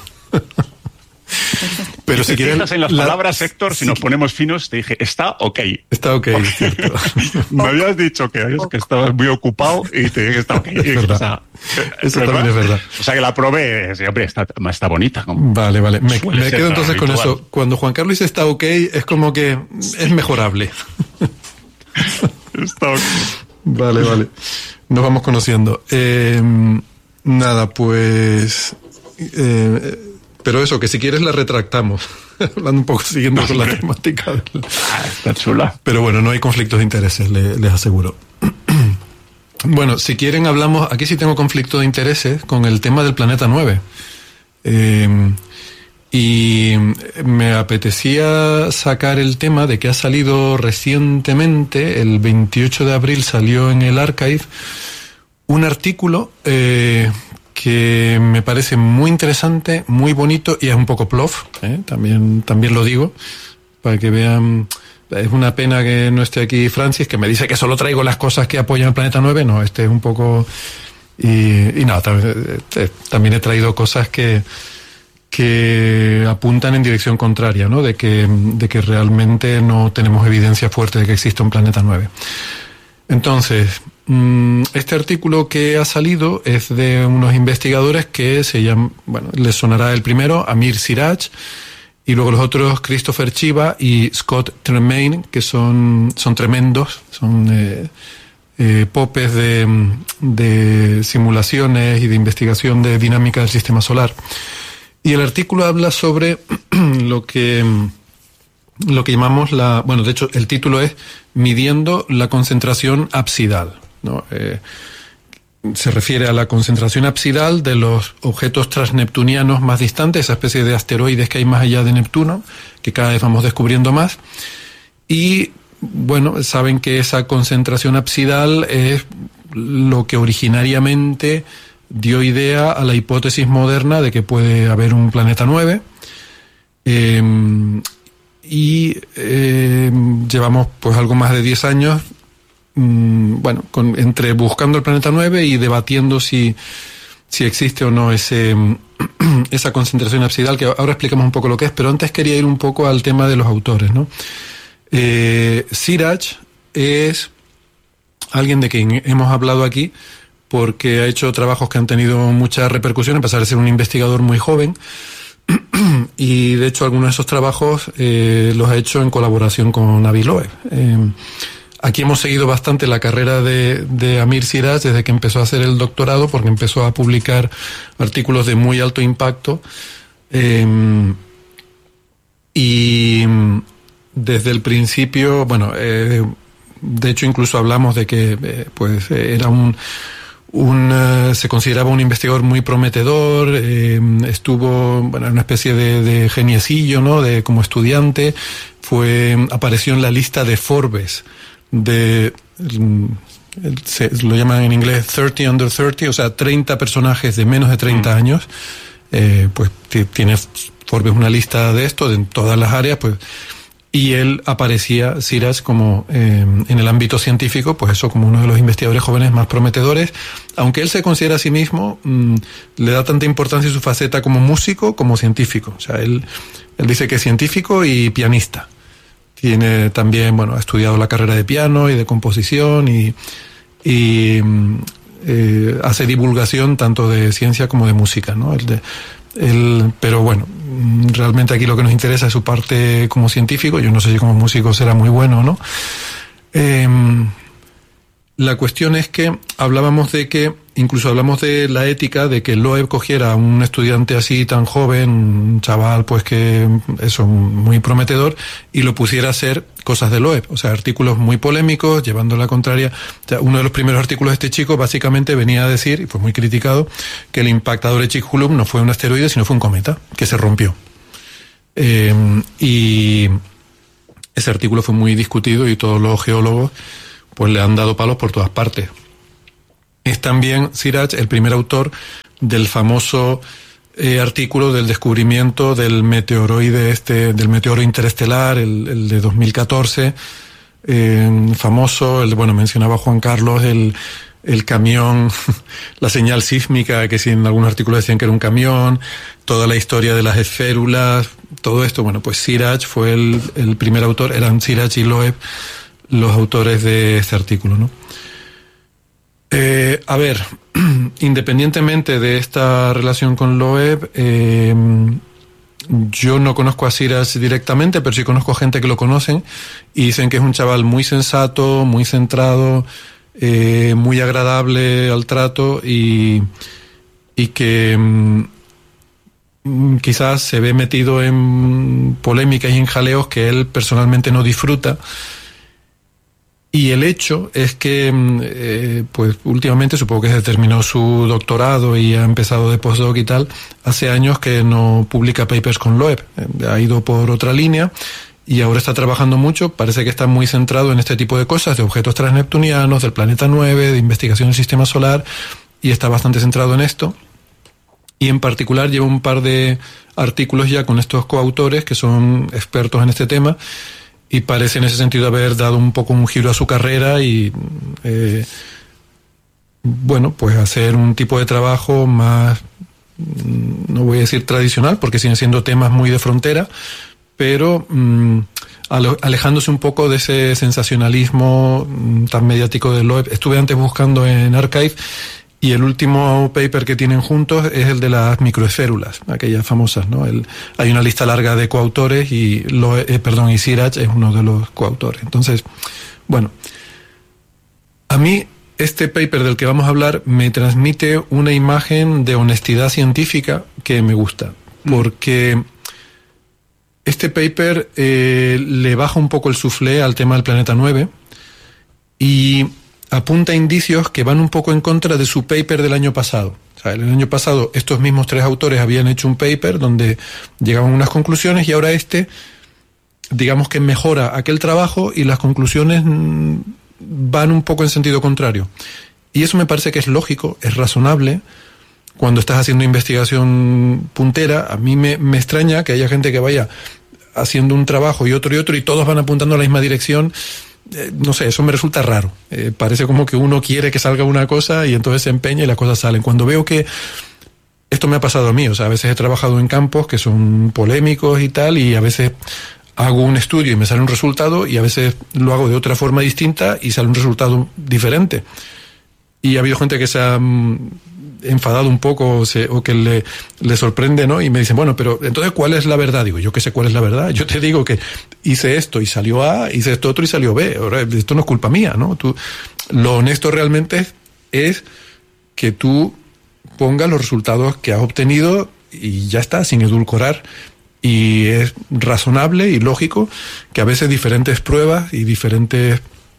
Pero si quieres en las palabras, Héctor, si nos ponemos finos, te dije, está ok. Está ok, es cierto. Me habías dicho que estabas muy ocupado y te dije que está ok. Es verdad. Eso también es verdad. O sea, que la probé, hombre, está bonita. Vale. Me quedo entonces con eso. Cuando Juan Carlos dice está ok, es como que es mejorable. Está ok. Vale. Nos vamos conociendo. Nada, pues... pero eso, que si quieres la retractamos. Hablando un poco, siguiendo con la temática. Está chula. Pero bueno, no hay conflictos de intereses, les aseguro. Bueno, si quieren hablamos... Aquí sí tengo conflicto de intereses con el tema del planeta 9. Y me apetecía sacar el tema de que ha salido recientemente, el 28 de abril salió en el Archive, un artículo... que me parece muy interesante, muy bonito y es un poco plof, también lo digo, para que vean. Es una pena que no esté aquí Francis, que me dice que solo traigo las cosas que apoyan el planeta 9, no, este es un poco... Y nada, también he traído cosas que apuntan en dirección contraria, ¿no? De que realmente no tenemos evidencia fuerte de que existe un planeta 9. Entonces, este artículo que ha salido es de unos investigadores que se llaman, bueno, les sonará el primero, Amir Siraj, y luego los otros, Christopher Chiba y Scott Tremaine, que son tremendos, son popes de simulaciones y de investigación de dinámica del sistema solar. Y el artículo habla sobre lo que llamamos de hecho el título es Midiendo la concentración absidal, ¿no? Se refiere a la concentración absidal de los objetos transneptunianos más distantes, esa especie de asteroides que hay más allá de Neptuno, que cada vez vamos descubriendo más. Y bueno, saben que esa concentración absidal es lo que originariamente dio idea a la hipótesis moderna de que puede haber un planeta 9. Llevamos pues algo más de 10 años entre buscando el planeta 9 y debatiendo si existe o no esa concentración absidal, que ahora explicamos un poco lo que es, pero antes quería ir un poco al tema de los autores, ¿no? Siraj es alguien de quien hemos hablado aquí porque ha hecho trabajos que han tenido mucha repercusión, a pesar de ser un investigador muy joven. Y de hecho algunos de esos trabajos los ha hecho en colaboración con Avi Loeb. Aquí hemos seguido bastante la carrera de Amir Siraj desde que empezó a hacer el doctorado, porque empezó a publicar artículos de muy alto impacto, y desde el principio, de hecho incluso hablamos de que era se consideraba un investigador muy prometedor, estuvo en una especie de geniecillo, ¿no? Como estudiante, apareció en la lista de Forbes lo llaman en inglés 30 under 30, o sea, 30 personajes de menos de 30 años, tiene Forbes una lista de esto, en todas las áreas, y él aparecía, Siraj, como en el ámbito científico, como uno de los investigadores jóvenes más prometedores, aunque él se considera a sí mismo, le da tanta importancia a su faceta como músico como científico. O sea, él dice que es científico y pianista. Tiene también, ha estudiado la carrera de piano y de composición y hace divulgación tanto de ciencia como de música, ¿no? Pero realmente aquí lo que nos interesa es su parte como científico. Yo no sé si como músico será muy bueno o no. La cuestión es que incluso hablamos de la ética, de que Loeb cogiera a un estudiante así tan joven, un chaval pues que eso, muy prometedor, y lo pusiera a hacer cosas de Loeb, o sea, artículos muy polémicos, llevando la contraria. O sea, uno de los primeros artículos de este chico básicamente venía a decir, y fue muy criticado, que el impactador de Chicxulub no fue un asteroide, sino fue un cometa, que se rompió. Y ese artículo fue muy discutido y todos los geólogos pues le han dado palos por todas partes. Es también Siraj el primer autor del famoso artículo del descubrimiento del meteoroide del meteoro interestelar, el de 2014, famoso, mencionaba Juan Carlos el camión, la señal sísmica, que sí, en algunos artículos decían que era un camión, toda la historia de las esférulas, todo esto, pues Siraj fue el primer autor, eran Siraj y Loeb los autores de este artículo, ¿no? A ver, independientemente de esta relación con Loeb, yo no conozco a Siraj directamente, pero sí conozco gente que lo conocen y dicen que es un chaval muy sensato, muy centrado, muy agradable al trato y que quizás se ve metido en polémicas y en jaleos que él personalmente no disfruta. Y el hecho es que, pues últimamente, supongo que se terminó su doctorado y ha empezado de postdoc y tal, hace años que no publica papers con Loeb, ha ido por otra línea y ahora está trabajando mucho, parece que está muy centrado en este tipo de cosas, de objetos transneptunianos, del planeta 9, de investigación del sistema solar, y está bastante centrado en esto. Y en particular lleva un par de artículos ya con estos coautores que son expertos en este tema, y parece en ese sentido haber dado un poco un giro a su carrera y, pues hacer un tipo de trabajo más, no voy a decir tradicional, porque siguen siendo temas muy de frontera, pero alejándose un poco de ese sensacionalismo tan mediático de Loeb. Estuve antes buscando en Archive y el último paper que tienen juntos es el de las microesférulas, aquellas famosas, ¿no? Hay una lista larga de coautores y Siraj es uno de los coautores. Entonces, a mí este paper del que vamos a hablar me transmite una imagen de honestidad científica que me gusta, porque este paper le baja un poco el soufflé al tema del planeta 9 y apunta indicios que van un poco en contra de su paper del año pasado. O sea, el año pasado estos mismos tres autores habían hecho un paper donde llegaban a unas conclusiones y ahora digamos que mejora aquel trabajo y las conclusiones van un poco en sentido contrario. Y eso me parece que es lógico, es razonable. Cuando estás haciendo investigación puntera, a mí me extraña que haya gente que vaya haciendo un trabajo y otro y todos van apuntando a la misma dirección. No sé, eso me resulta raro. Parece como que uno quiere que salga una cosa y entonces se empeña y las cosas salen. Cuando veo que esto me ha pasado a mí, o sea, a veces he trabajado en campos que son polémicos y tal, y a veces hago un estudio y me sale un resultado, y a veces lo hago de otra forma distinta y sale un resultado diferente. Y ha habido gente que se ha enfadado un poco o que le sorprende, ¿no? Y me dicen, pero entonces, ¿cuál es la verdad? Digo, yo qué sé cuál es la verdad. Yo te digo que hice esto y salió A, hice esto otro y salió B. Ahora, esto no es culpa mía, ¿no? Lo honesto realmente es que tú pongas los resultados que has obtenido y ya está, sin edulcorar. Y es razonable y lógico que a veces diferentes pruebas y diferentes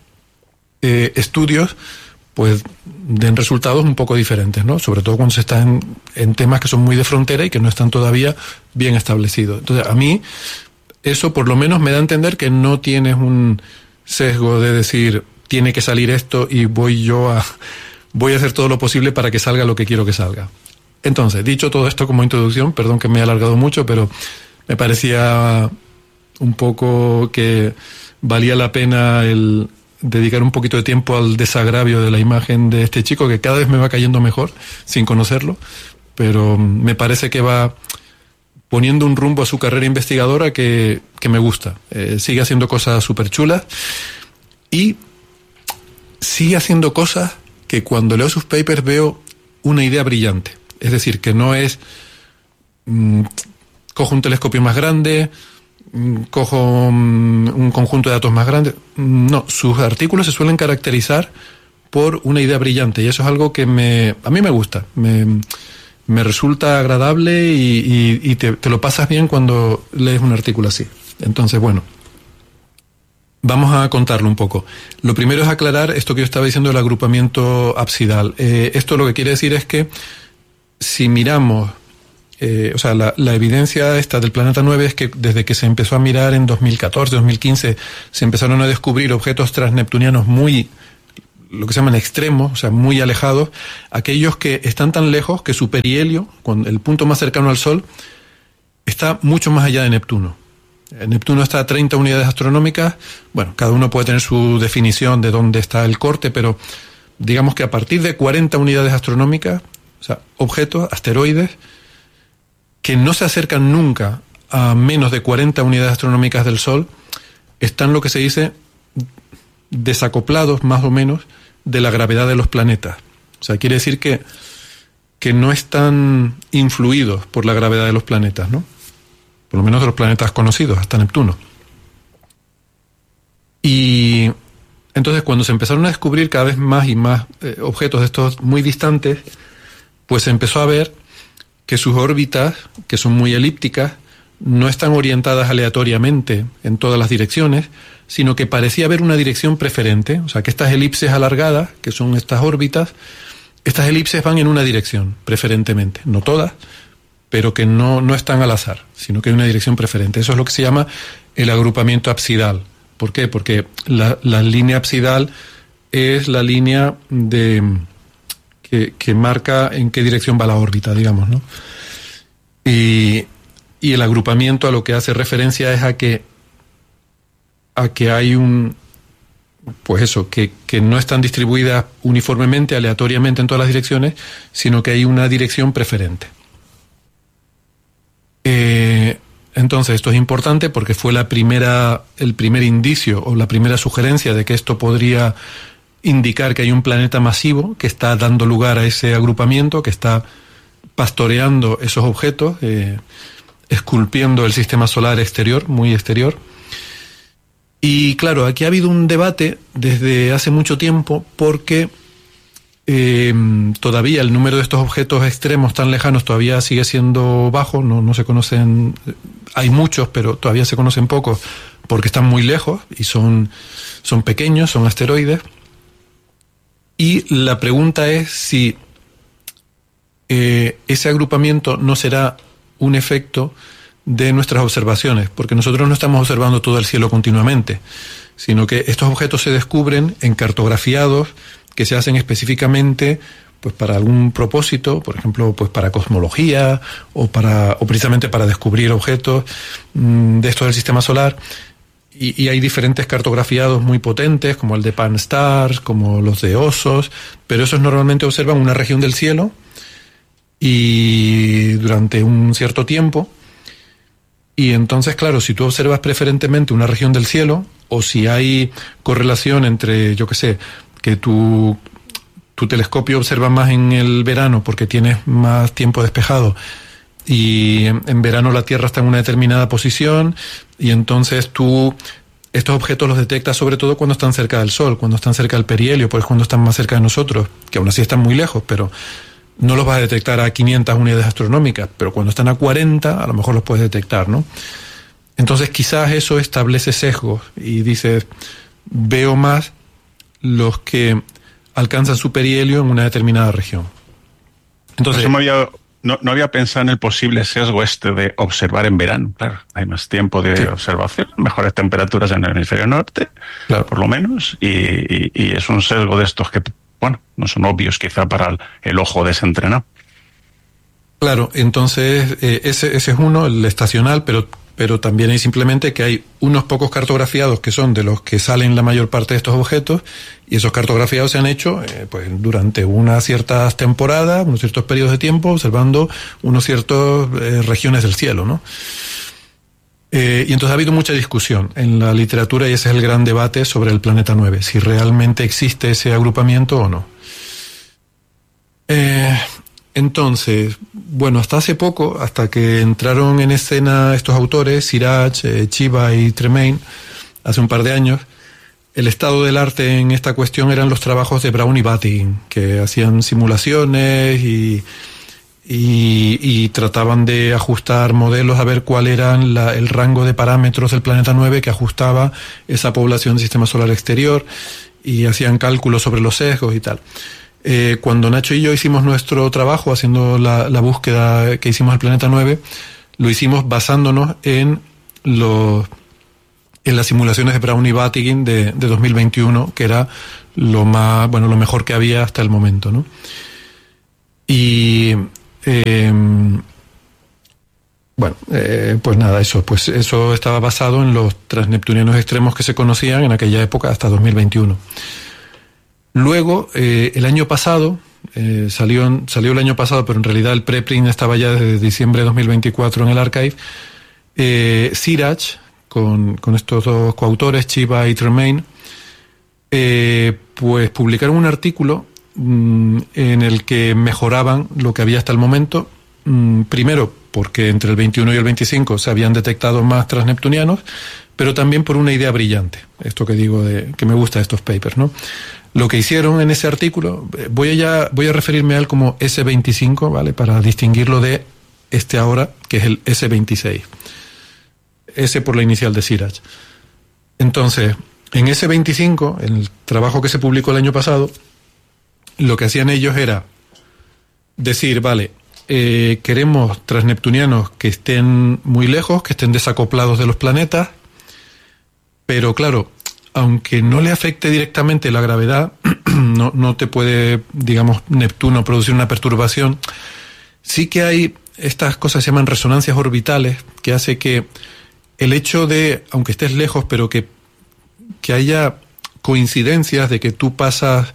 estudios pues den resultados un poco diferentes, ¿no? Sobre todo cuando se está en temas que son muy de frontera y que no están todavía bien establecidos. Entonces, a mí eso por lo menos me da a entender que no tienes un sesgo de decir, tiene que salir esto y voy a hacer todo lo posible para que salga lo que quiero que salga. Entonces, dicho todo esto como introducción, perdón que me he alargado mucho, pero me parecía un poco que valía la pena el dedicar un poquito de tiempo al desagravio de la imagen de este chico, que cada vez me va cayendo mejor, sin conocerlo, pero me parece que va poniendo un rumbo a su carrera investigadora que me gusta. Sigue haciendo cosas súper chulas y sigue haciendo cosas que cuando leo sus papers veo una idea brillante. Es decir, que no es cojo un telescopio más grande, cojo un conjunto de datos más grande. No, sus artículos se suelen caracterizar por una idea brillante, y eso es algo que a mí me gusta, me resulta agradable y te lo pasas bien cuando lees un artículo así. Entonces, bueno, vamos a contarlo un poco. Lo primero es aclarar esto que yo estaba diciendo del agrupamiento absidal. Esto lo que quiere decir es que si miramos, la evidencia esta del planeta 9 es que desde que se empezó a mirar en 2014, 2015, se empezaron a descubrir objetos transneptunianos muy, lo que se llaman extremos, o sea, muy alejados, aquellos que están tan lejos que su perihelio, el punto más cercano al Sol, está mucho más allá de Neptuno. Neptuno está a 30 unidades astronómicas. Bueno, cada uno puede tener su definición de dónde está el corte, pero digamos que a partir de 40 unidades astronómicas, o sea, objetos, asteroides, que no se acercan nunca a menos de 40 unidades astronómicas del Sol, están lo que se dice desacoplados más o menos de la gravedad de los planetas. O sea, quiere decir que no están influidos por la gravedad de los planetas, ¿no? Por lo menos de los planetas conocidos, hasta Neptuno. Y entonces cuando se empezaron a descubrir cada vez más y más objetos de estos muy distantes, pues se empezó a ver que sus órbitas, que son muy elípticas, no están orientadas aleatoriamente en todas las direcciones, sino que parecía haber una dirección preferente. O sea, que estas elipses alargadas, que son estas órbitas, estas elipses van en una dirección, preferentemente. No todas, pero que no están al azar, sino que hay una dirección preferente. Eso es lo que se llama el agrupamiento absidal. ¿Por qué? Porque la línea absidal es la línea que marca en qué dirección va la órbita, digamos, ¿no? Y el agrupamiento a lo que hace referencia es a que hay que no están distribuidas uniformemente, aleatoriamente en todas las direcciones, sino que hay una dirección preferente. Entonces esto es importante porque fue el primer indicio o la primera sugerencia de que esto podría indicar que hay un planeta masivo que está dando lugar a ese agrupamiento, que está pastoreando esos objetos, esculpiendo el sistema solar exterior, muy exterior. Y claro, aquí ha habido un debate desde hace mucho tiempo porque todavía el número de estos objetos extremos tan lejanos todavía sigue siendo bajo, no se conocen, hay muchos, pero todavía se conocen pocos porque están muy lejos y son pequeños, son asteroides. Y la pregunta es si ese agrupamiento no será un efecto de nuestras observaciones, porque nosotros no estamos observando todo el cielo continuamente, sino que estos objetos se descubren en cartografiados que se hacen específicamente pues para algún propósito, por ejemplo, pues para cosmología o precisamente para descubrir objetos de estos del sistema solar. Y hay diferentes cartografiados muy potentes, como el de Pan-STARRS, como los de OSOS, pero esos normalmente observan una región del cielo y durante un cierto tiempo. Y entonces, claro, si tú observas preferentemente una región del cielo, o si hay correlación entre, yo qué sé, que tu telescopio observa más en el verano porque tienes más tiempo despejado, y en verano la Tierra está en una determinada posición, y entonces tú estos objetos los detectas sobre todo cuando están cerca del Sol, cuando están cerca del perihelio, pues cuando están más cerca de nosotros, que aún así están muy lejos, pero no los vas a detectar a 500 unidades astronómicas, pero cuando están a 40 a lo mejor los puedes detectar, ¿no? Entonces quizás eso establece sesgos y dices, veo más los que alcanzan su perihelio en una determinada región. Entonces, no había pensado en el posible sesgo de observar en verano. Claro, hay más tiempo de observación, mejores temperaturas en el hemisferio norte, claro, por lo menos, y es un sesgo de estos que, bueno, no son obvios quizá para el ojo desentrenado. Claro, entonces ese es uno, el estacional, pero también hay simplemente que hay unos pocos cartografiados que son de los que salen la mayor parte de estos objetos, y esos cartografiados se han hecho pues durante unas ciertas temporadas, unos ciertos periodos de tiempo, observando unos ciertos regiones del cielo, ¿no? Y entonces ha habido mucha discusión en la literatura, y ese es el gran debate sobre el planeta 9, si realmente existe ese agrupamiento o no. Entonces, bueno, hasta hace poco, hasta que entraron en escena estos autores, Siraj, Chiba y Tremaine, hace un par de años, el estado del arte en esta cuestión eran los trabajos de Brown y Battigin, que hacían simulaciones y trataban de ajustar modelos a ver cuál era el rango de parámetros del planeta 9 que ajustaba esa población del sistema solar exterior, y hacían cálculos sobre los sesgos y tal. Cuando Nacho y yo hicimos nuestro trabajo haciendo la búsqueda que hicimos del planeta 9, lo hicimos basándonos en las simulaciones de Brown y Battigin de 2021, que era lo mejor que había hasta el momento, ¿no? Y pues nada, eso estaba basado en los transneptunianos extremos que se conocían en aquella época hasta 2021. Luego, el año pasado, salió el año pasado, pero en realidad el preprint estaba ya desde diciembre de 2024 en el archive. CIRAC, con estos dos coautores, Chiba y Tremaine, pues publicaron un artículo en el que mejoraban lo que había hasta el momento. Primero, porque entre el 21 y el 25 se habían detectado más transneptunianos, pero también por una idea brillante. Esto que digo que me gusta de estos papers, ¿no? Lo que hicieron en ese artículo, voy a referirme a él como S25, ¿vale? Para distinguirlo de este ahora, que es el S26. S por la inicial de CIRAC. Entonces, en S25, en el trabajo que se publicó el año pasado, lo que hacían ellos era decir, vale, queremos transneptunianos que estén muy lejos, que estén desacoplados de los planetas, pero claro, aunque no le afecte directamente la gravedad, no te puede, digamos, Neptuno producir una perturbación. Sí que hay estas cosas que se llaman resonancias orbitales, que hace que el hecho de, aunque estés lejos, pero que haya coincidencias de que tú pasas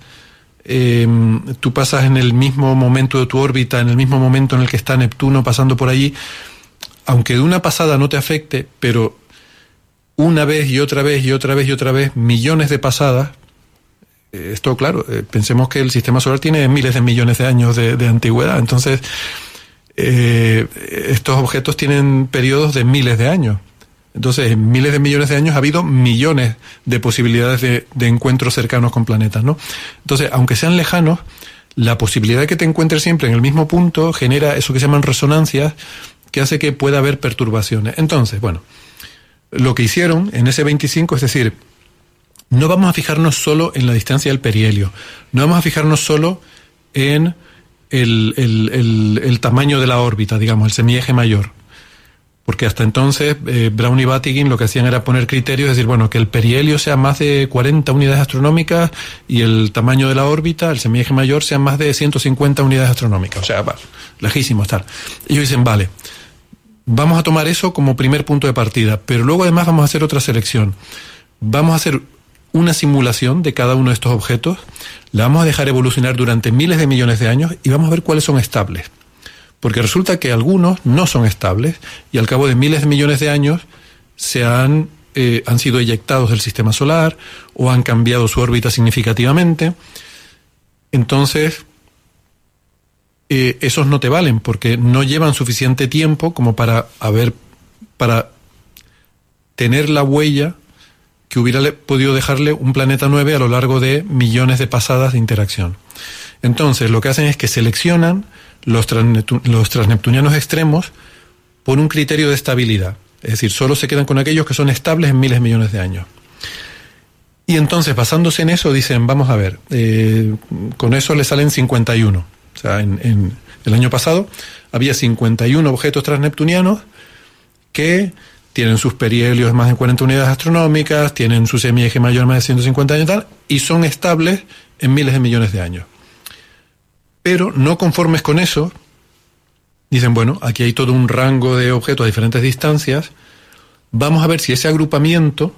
en el mismo momento de tu órbita, en el mismo momento en el que está Neptuno pasando por allí, aunque de una pasada no te afecte, pero una vez y otra vez y otra vez y otra vez, millones de pasadas. Esto, claro, pensemos que el sistema solar tiene miles de millones de años de antigüedad, entonces estos objetos tienen periodos de miles de años. Entonces, en miles de millones de años ha habido millones de posibilidades de encuentros cercanos con planetas, ¿no? Entonces, aunque sean lejanos, la posibilidad de que te encuentres siempre en el mismo punto genera eso que se llaman resonancias, que hace que pueda haber perturbaciones. Entonces, bueno, lo que hicieron en ese 25, es decir, no vamos a fijarnos solo en la distancia del perihelio, no vamos a fijarnos solo en el tamaño de la órbita, digamos, el semieje mayor. Porque hasta entonces Brown y Battigin lo que hacían era poner criterios, es decir, bueno, que el perihelio sea más de 40 unidades astronómicas y el tamaño de la órbita, el semieje mayor, sea más de 150 unidades astronómicas. O sea, lejísimos tal. Ellos dicen, vale, vamos a tomar eso como primer punto de partida, pero luego además vamos a hacer otra selección. Vamos a hacer una simulación de cada uno de estos objetos, la vamos a dejar evolucionar durante miles de millones de años y vamos a ver cuáles son estables. Porque resulta que algunos no son estables y al cabo de miles de millones de años han sido eyectados del sistema solar o han cambiado su órbita significativamente. Entonces, esos no te valen porque no llevan suficiente tiempo como para tener la huella que hubiera podido dejarle un planeta 9 a lo largo de millones de pasadas de interacción. Entonces, lo que hacen es que seleccionan los transneptunianos extremos por un criterio de estabilidad. Es decir, solo se quedan con aquellos que son estables en miles de millones de años. Y entonces, basándose en eso, dicen, vamos a ver, con eso le salen 51. O sea, en el año pasado había 51 objetos transneptunianos que tienen sus perihelios más de 40 unidades astronómicas, tienen su semieje mayor más de 150 años y tal, y son estables en miles de millones de años. Pero no conformes con eso, dicen, bueno, aquí hay todo un rango de objetos a diferentes distancias, vamos a ver si ese agrupamiento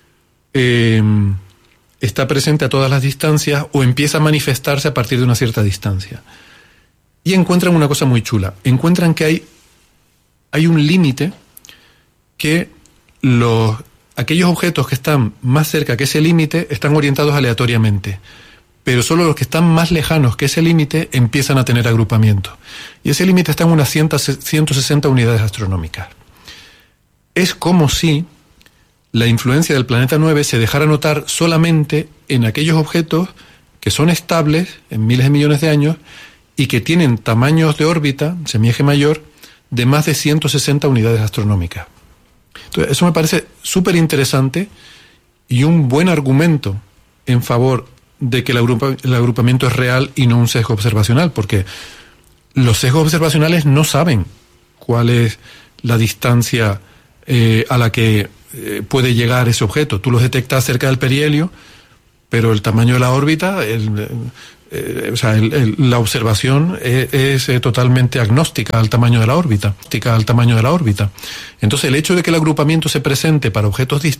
está presente a todas las distancias o empieza a manifestarse a partir de una cierta distancia. Y encuentran una cosa muy chula, encuentran que hay un límite que aquellos objetos que están más cerca que ese límite están orientados aleatoriamente. Pero solo los que están más lejanos que ese límite empiezan a tener agrupamiento. Y ese límite está en unas 160 unidades astronómicas. Es como si la influencia del planeta 9 se dejara notar solamente en aquellos objetos que son estables en miles de millones de años y que tienen tamaños de órbita, semieje mayor, de más de 160 unidades astronómicas. Entonces, eso me parece súper interesante y un buen argumento en favor de que el agrupamiento es real y no un sesgo observacional, porque los sesgos observacionales no saben cuál es la distancia a la que puede llegar ese objeto. Tú los detectas cerca del perihelio, pero el tamaño de la órbita, la observación es totalmente agnóstica al tamaño de la órbita. Entonces, el hecho de que el agrupamiento se presente para objetos distintos